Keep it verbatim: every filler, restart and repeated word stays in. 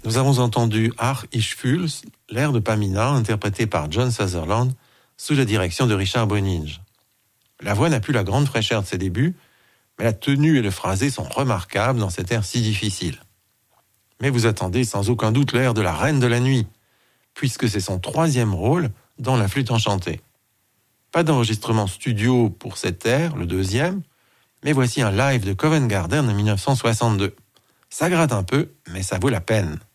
Nous avons entendu Ach, ich fühl's, l'air de Pamina, interprété par John Sutherland, sous la direction de Richard Boninge. La voix n'a plus la grande fraîcheur de ses débuts, mais la tenue et le phrasé sont remarquables dans cet air si difficile. Mais vous attendez sans aucun doute l'air de la Reine de la Nuit, puisque c'est son troisième rôle dans La Flûte enchantée. Pas d'enregistrement studio pour cet air, le deuxième, mais voici un live de Covent Garden en dix-neuf cent soixante-deux. Ça gratte un peu, mais ça vaut la peine.